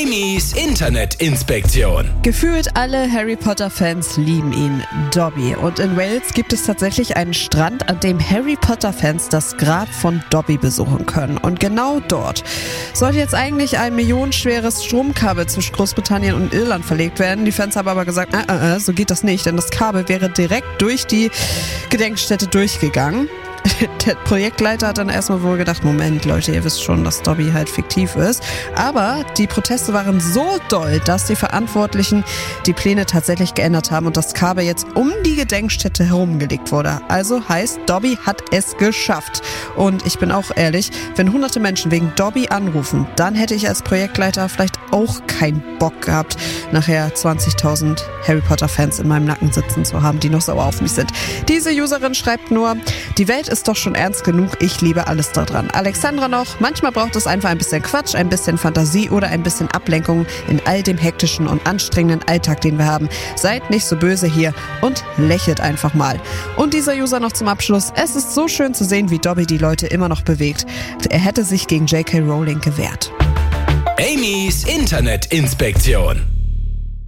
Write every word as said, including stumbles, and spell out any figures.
Amy's Internetinspektion. Gefühlt alle Harry Potter-Fans lieben ihn, Dobby. Und in Wales gibt es tatsächlich einen Strand, an dem Harry Potter-Fans das Grab von Dobby besuchen können. Und genau dort sollte jetzt eigentlich ein millionenschweres Stromkabel zwischen Großbritannien und Irland verlegt werden. Die Fans haben aber gesagt, äh, äh, äh, so geht das nicht, denn das Kabel wäre direkt durch die Gedenkstätte durchgegangen. Der Projektleiter hat dann erstmal wohl gedacht, Moment Leute, ihr wisst schon, dass Dobby halt fiktiv ist. Aber die Proteste waren so doll, dass die Verantwortlichen die Pläne tatsächlich geändert haben und das Kabel jetzt um die Gedenkstätte herumgelegt wurde. Also heißt, Dobby hat es geschafft. Und ich bin auch ehrlich, wenn hunderte Menschen wegen Dobby anrufen, dann hätte ich als Projektleiter vielleicht auch keinen Bock gehabt, nachher zwanzigtausend Harry Potter Fans in meinem Nacken sitzen zu haben, die noch sauer auf mich sind. Diese Userin schreibt nur, die Welt ist doch schon ernst genug, ich liebe alles daran. Alexandra noch, manchmal braucht es einfach ein bisschen Quatsch, ein bisschen Fantasie oder ein bisschen Ablenkung in all dem hektischen und anstrengenden Alltag, den wir haben. Seid nicht so böse hier und lächelt einfach mal. Und dieser User noch zum Abschluss, es ist so schön zu sehen, wie Dobby die Leute immer noch bewegt. Er hätte sich gegen J K Rowling gewehrt. Amy's Internetinspektion.